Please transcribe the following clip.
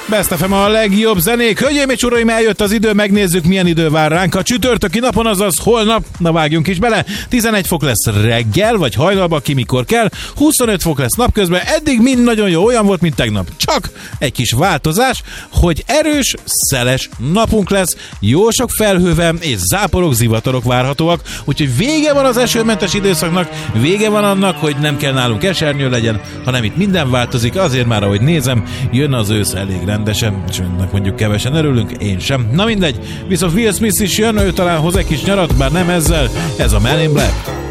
Best FM a legjobb zenék. Hölgyeim és uraim, eljött az idő, megnézzük, milyen idő vár ránk a csütörtöki napon, azaz holnap. Na vágjunk is bele. 11 fok lesz reggel, vagy hajnalban, ki mikor kell. 25 fok lesz napközben. Eddig mind nagyon jó, olyan volt, mint tegnap. Csak egy kis változás, hogy erős, szeles napunk lesz. Jó sok felhővel és záporok, zivatarok várhatóak. Úgyhogy vége van az esőmentes időszaknak, vége van annak, hogy nem kell nálunk esernyő legyen, hanem itt minden változik. Azért már, ahogy nézem, jön az ősz elég rendesen, és önnek mondjuk kevesen örülünk, én sem. Na mindegy, viszont Will Smith is jön, ő talán hoz egy kis nyarat, bár nem ezzel, ez a Man in Black.